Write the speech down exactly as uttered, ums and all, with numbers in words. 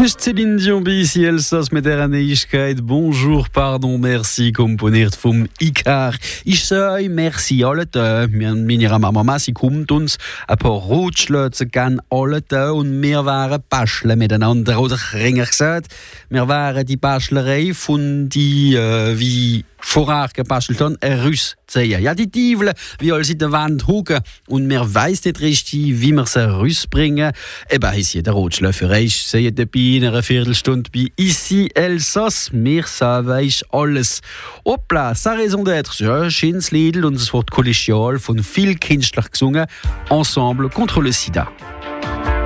Céline Dion ici, Elsass mit der Neuigkeit. Bonjour, pardon, merci, komponiert vom Ikar. Ich sage merci alle Tage. Meine Mama, sie kommt uns ein paar Rotschlötze gern alle Tage und wir waren Paschle miteinander. Oder ringer gesagt, wir waren die Paschlerei von die, äh, wie vorher gepasselt haben, ein Rüss sehen. Ja, die Teufel, wie alle in der Wand hocken und wir weiss nicht richtig, wie wir sie rausbringen. Eben, ici, der Rotschlöffer, ich sehe dabei in einer Viertelstunde bei Ici Elsass. Wir sagen alles. Hoppla, sa raison d'être, ja, schönes Lied und es wird kollegial von viel Künstlern gesungen. Ensemble contre le Sida.